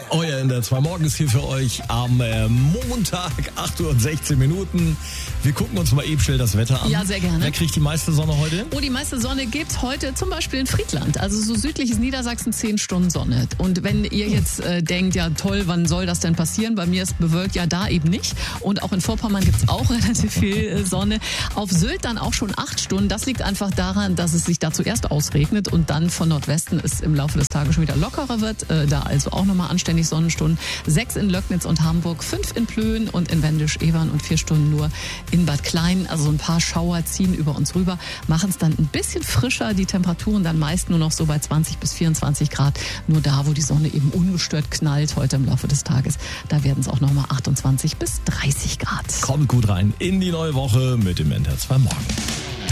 Euer in der 2 morgens hier für euch am Montag, 8:16 Uhr. Wir gucken uns mal eben schnell das Wetter an. Ja, sehr gerne. Wer kriegt die meiste Sonne heute? Oh, die meiste Sonne gibt's heute zum Beispiel in Friedland. Also so südliches Niedersachsen 10 Stunden Sonne. Und wenn ihr jetzt denkt, ja toll, wann soll das denn passieren? Bei mir ist bewölkt, ja da eben nicht. Und auch in Vorpommern gibt's auch relativ viel Sonne. Auf Sylt dann auch schon 8 Stunden. Das liegt einfach daran, dass es sich da zuerst ausregnet und dann von Nordwesten es im Laufe des Tages schon wieder lockerer wird. Da also auch nochmal anständig Sonnenstunden. 6 in Löcknitz und Hamburg, 5 in Plön und in Wendisch-Evern und 4 Stunden nur in Bad Klein. Also ein paar Schauer ziehen über uns rüber, machen es dann ein bisschen frischer. Die Temperaturen dann meist nur noch so bei 20 bis 24 Grad. Nur da, wo die Sonne eben ungestört knallt heute im Laufe des Tages, da werden es auch nochmal 28 bis 30 Grad. Kommt gut rein in die neue Woche mit dem NDR 2 Morgen.